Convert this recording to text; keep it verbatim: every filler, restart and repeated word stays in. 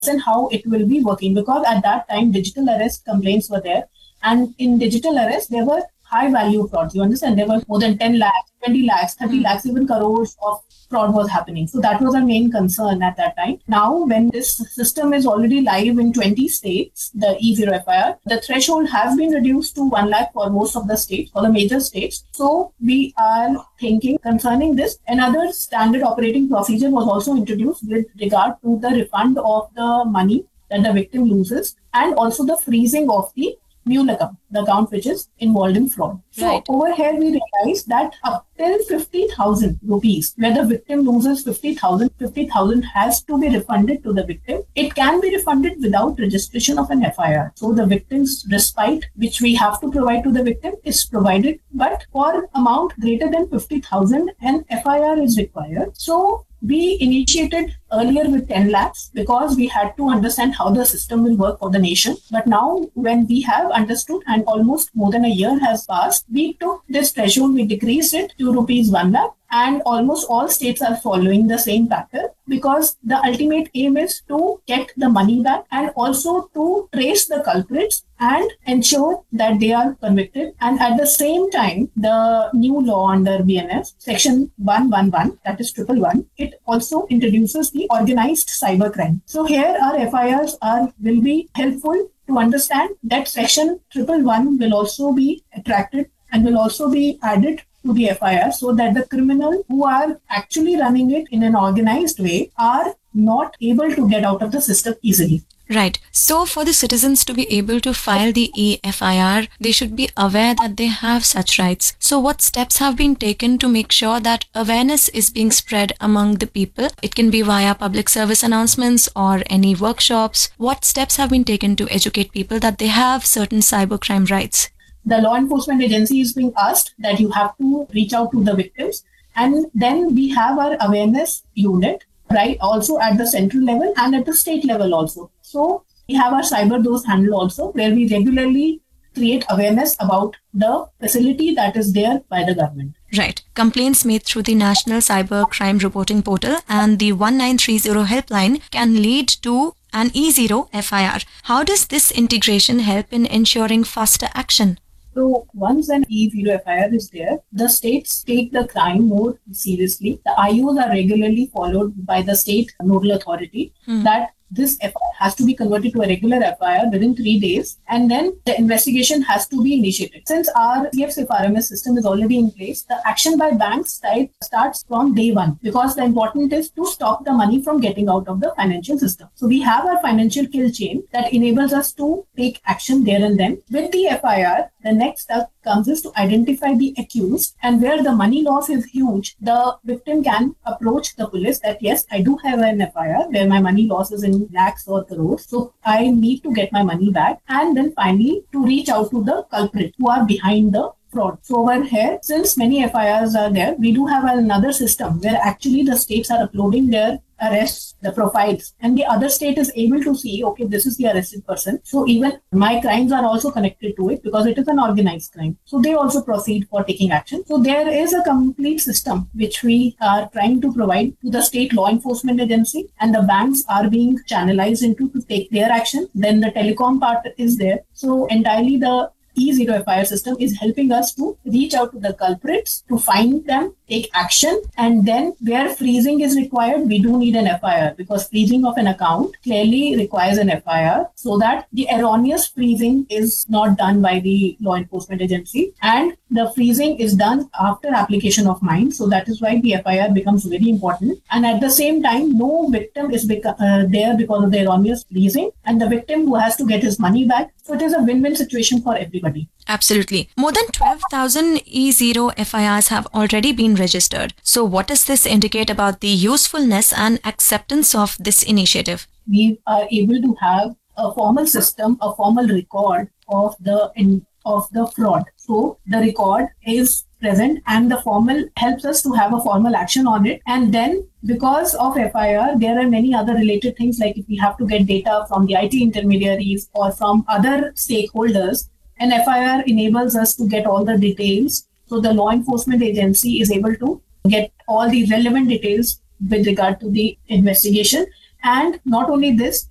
understand how it will be working, because at that time digital arrest complaints were there, and in digital arrest there were high value frauds. You understand? There were more than ten lakhs, twenty lakhs, thirty mm. lakhs, even crores of fraud was happening. So that was our main concern at that time. Now, when this system is already live in twenty states, the E zero F I R, the threshold has been reduced to one lakh for most of the states, for the major states. So we are thinking concerning this, another standard operating procedure was also introduced with regard to the refund of the money that the victim loses, and also the freezing of the mule account, the account which is involved in fraud. So right. over here we realize that up till fifty thousand rupees, where the victim loses fifty thousand, fifty thousand has to be refunded to the victim. It can be refunded without registration of an F I R. So the victim's respite, which we have to provide to the victim, is provided. But for amount greater than fifty thousand, an F I R is required. So we initiated earlier with ten lakhs because we had to understand how the system will work for the nation. But now when we have understood and almost more than a year has passed, we took this threshold, we decreased it to rupees one lakh. And almost all states are following the same pattern, because the ultimate aim is to get the money back and also to trace the culprits and ensure that they are convicted. And at the same time, the new law under B N S, section one eleven, that is triple one, it also introduces the organized cybercrime. So here our F I Rs are will be helpful to understand that section triple one will also be attracted and will also be added to the F I R, so that the criminal who are actually running it in an organized way are not able to get out of the system easily. Right. So for the citizens to be able to file the E F I R, they should be aware that they have such rights. So what steps have been taken to make sure that awareness is being spread among the people? It can be via public service announcements or any workshops. What steps have been taken to educate people that they have certain cybercrime rights? The law enforcement agency is being asked that you have to reach out to the victims. And then we have our awareness unit, right, also at the central level and at the state level also. So we have our cyber dose handle also, where we regularly create awareness about the facility that is there by the government. Right. Complaints made through the National Cyber Crime Reporting Portal and the one nine three zero helpline can lead to an E zero F I R. How does this integration help in ensuring faster action? So once an E zero F I R is there, the states take the crime more seriously. The I Os are regularly followed by the state nodal authority hmm. that this F I R has to be converted to a regular F I R within three days, and then the investigation has to be initiated. Since our C F S I F R M S system is already in place, the action by banks type starts from day one, because the important is to stop the money from getting out of the financial system. So we have our financial kill chain that enables us to take action there and then. With the F I R, the next step comes is to identify the accused, and where the money loss is huge, the victim can approach the police that yes, I do have an F I R where my money loss is in lakhs or crores, so I need to get my money back. And then finally to reach out to the culprit who are behind the fraud. So over here, since many F I Rs are there, we do have another system where actually the states are uploading their arrests, the profiles, and the other state is able to see, okay, this is the arrested person. So even my crimes are also connected to it because it is an organized crime. So they also proceed for taking action. So there is a complete system which we are trying to provide to the state law enforcement agency, and the banks are being channelized into to take their action. Then the telecom part is there. So entirely the E zero F I R system is helping us to reach out to the culprits, to find them, take action, and then where freezing is required, we do need an F I R, because freezing of an account clearly requires an F I R, so that the erroneous freezing is not done by the law enforcement agency, and the freezing is done after application of mine. So that is why the F I R becomes very important. And at the same time, no victim is beca- uh, there because of the erroneous freezing, and the victim who has to get his money back. So it is a win-win situation for everybody. Absolutely. More than twelve thousand E zero F I Rs have already been registered. So what does this indicate about the usefulness and acceptance of this initiative? We are able to have a formal system, a formal record of the in, of the fraud. So the record is present, and the formal helps us to have a formal action on it. And then because of F I R, there are many other related things, like if we have to get data from the I T intermediaries or from other stakeholders, an F I R enables us to get all the details. So the law enforcement agency is able to get all the relevant details with regard to the investigation. And not only this,